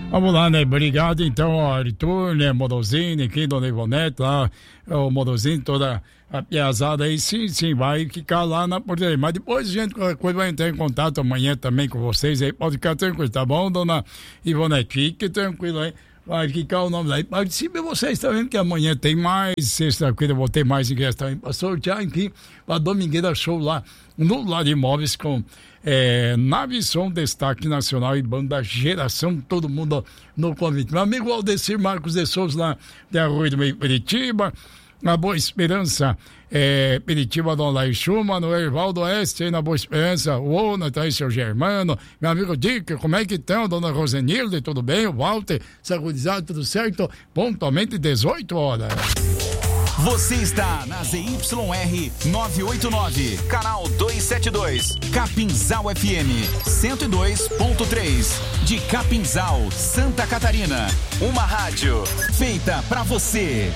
Vamos lá, né? Obrigado, então, ó, Arthur, né? Modosini, aqui, Dona Ivonete, lá, o Modosini, toda a piazada aí, sim, vai ficar lá na portaria. Mas depois a gente, qualquer coisa, vai entrar em contato amanhã também com vocês aí. Pode ficar tranquilo, tá bom, Dona Ivonete? Fique tranquilo aí. Vai ficar o nome lá. E participe vocês, tá vendo que amanhã tem mais, sexta-feira eu vou ter mais ingressos também para sortear aqui, para Domingueira Show lá, no Lar Imóveis com Nave Som, Destaque Nacional e Banda Geração, todo mundo no convite. Meu amigo Aldecir Marcos de Souza lá da Rua do Meio Peritiba, na Boa Esperança, Peritiba, Dom Laí Chuma, no Ervaldo Oeste, aí na Boa Esperança, o Natal, seu Germano, meu amigo Dick, como é que estão, Dona Rosenilde, tudo bem? O Walter, sacurizado, tudo certo? Pontualmente 18 horas. Você está na ZYR 989, canal 272, Capinzal FM 102.3, de Capinzal, Santa Catarina. Uma rádio feita pra você.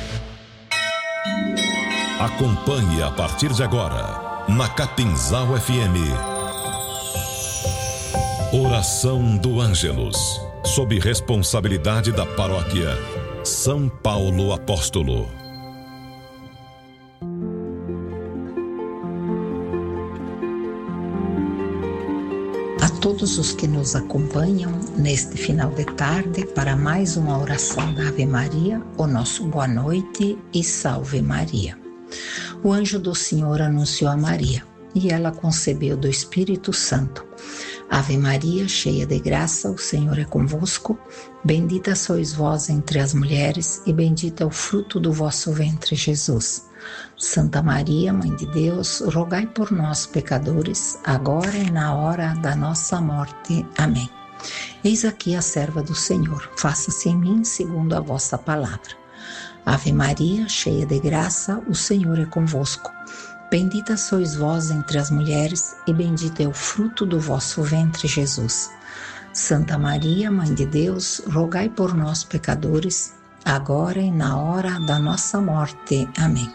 Acompanhe a partir de agora, na Capinzal FM, Oração do Ângelus, sob responsabilidade da paróquia São Paulo Apóstolo. A todos os que nos acompanham neste final de tarde para mais uma oração da Ave Maria, o nosso boa noite e salve Maria. O anjo do Senhor anunciou a Maria, e ela concebeu do Espírito Santo. Ave Maria, cheia de graça, o Senhor é convosco. Bendita sois vós entre as mulheres, e bendito é o fruto do vosso ventre, Jesus. Santa Maria, Mãe de Deus, rogai por nós, pecadores, agora e na hora da nossa morte. Amém. Eis aqui a serva do Senhor, faça-se em mim segundo a vossa palavra. Ave Maria, cheia de graça, o Senhor é convosco. Bendita sois vós entre as mulheres, e bendito é o fruto do vosso ventre, Jesus. Santa Maria, Mãe de Deus, rogai por nós, pecadores, agora e na hora da nossa morte. Amém.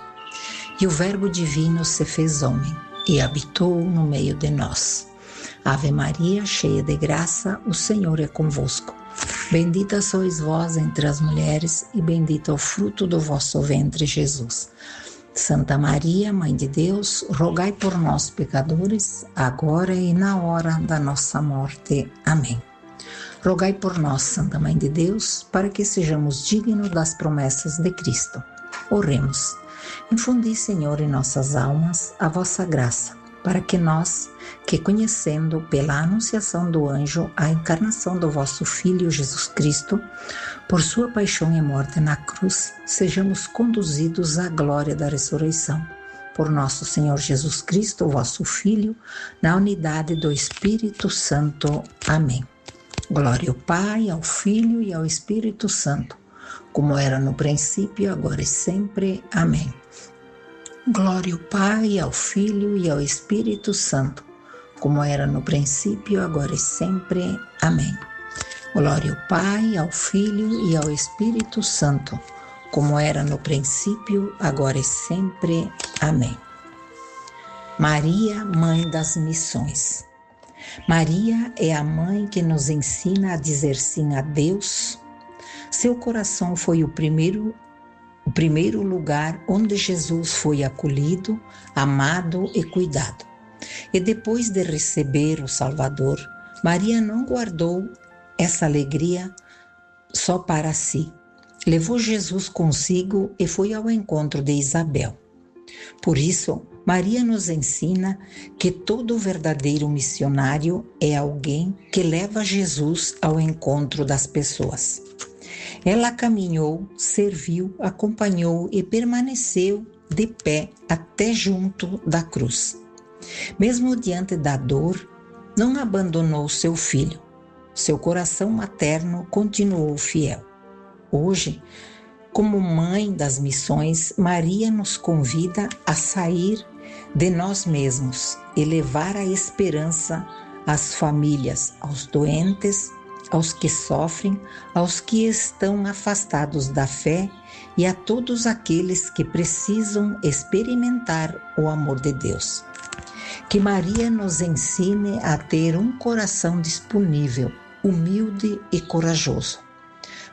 E o Verbo Divino se fez homem, e habitou no meio de nós. Ave Maria, cheia de graça, o Senhor é convosco. Bendita sois vós entre as mulheres, e bendito é o fruto do vosso ventre, Jesus. Santa Maria, Mãe de Deus, rogai por nós, pecadores, agora e na hora da nossa morte. Amém. Rogai por nós, Santa Mãe de Deus, para que sejamos dignos das promessas de Cristo. Oremos. Infundi, Senhor, em nossas almas a vossa graça, para que nós, que conhecendo pela anunciação do anjo a encarnação do vosso Filho Jesus Cristo, por sua paixão e morte na cruz, sejamos conduzidos à glória da ressurreição. Por nosso Senhor Jesus Cristo, vosso Filho, na unidade do Espírito Santo. Amém. Glória ao Pai, ao Filho e ao Espírito Santo, como era no princípio, agora e sempre. Amém. Glória ao Pai, ao Filho e ao Espírito Santo, como era no princípio, agora e sempre. Amém. Glória ao Pai, ao Filho e ao Espírito Santo, como era no princípio, agora e sempre. Amém. Maria, Mãe das Missões. Maria é a mãe que nos ensina a dizer sim a Deus. Seu coração foi o primeiro lugar onde Jesus foi acolhido, amado e cuidado. E depois de receber o Salvador, Maria não guardou essa alegria só para si. Levou Jesus consigo e foi ao encontro de Isabel. Por isso, Maria nos ensina que todo verdadeiro missionário é alguém que leva Jesus ao encontro das pessoas. Ela caminhou, serviu, acompanhou e permaneceu de pé até junto da cruz. Mesmo diante da dor, não abandonou seu filho. Seu coração materno continuou fiel. Hoje, como mãe das missões, Maria nos convida a sair de nós mesmos e levar a esperança às famílias, aos doentes, aos que sofrem, aos que estão afastados da fé e a todos aqueles que precisam experimentar o amor de Deus. Que Maria nos ensine a ter um coração disponível, humilde e corajoso,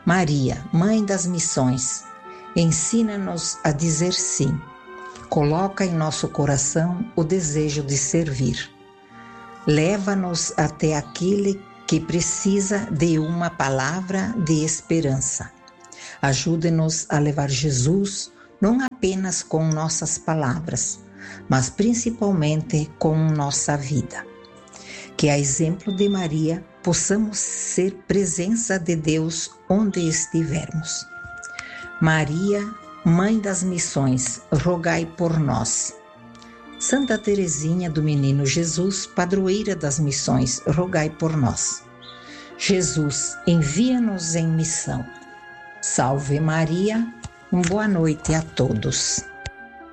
Maria, Mãe das Missões, ensina-nos a dizer sim. Coloca em nosso coração o desejo de servir. Leva-nos até aquele que precisa de uma palavra de esperança. Ajude-nos a levar Jesus não apenas com nossas palavras, mas principalmente com nossa vida. Que, a exemplo de Maria, possamos ser presença de Deus onde estivermos. Maria, Mãe das Missões, rogai por nós. Santa Teresinha do Menino Jesus, padroeira das missões, rogai por nós. Jesus, envia-nos em missão. Salve Maria, boa noite a todos.